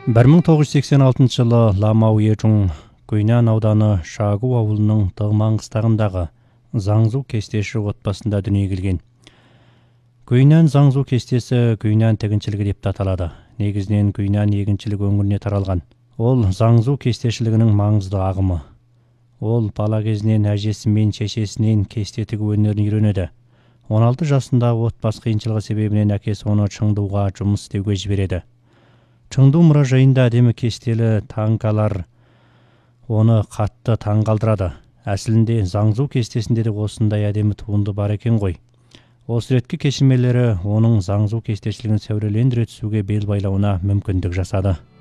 1986 жылы Ламау Ежун Гуйнян ауданы Шагу ауылының Дығман қыстағындағы Заңзу кестеші отбасында дүниеге келген. Гуйнян Заңзу кестесі Гуйнян тігіншілігі деп аталады. Негізінен Гуйнян егіншілік өңіріне таралған. Ол Заңзу кестешілігінің маңызды ағымы. Ол бала кезінен әжесі мен шешесінен кесте тігу өнерін үйренеді. 16 жасында отбасы қиыншылығы себебінен әкесі оны Чыңдуға жұмыс істеуге жібереді. Чыңду мұражайында әдемі кестелі таңқалар оны қатты таңғалдырады. Әсілінде Заңзу кестесінде де осындай әдемі туынды бар екен ғой. Осы реткі кешірмелері оның Заңзу кестешілігін сәулелендіре түсуге бел байлауына мүмкіндік жасады.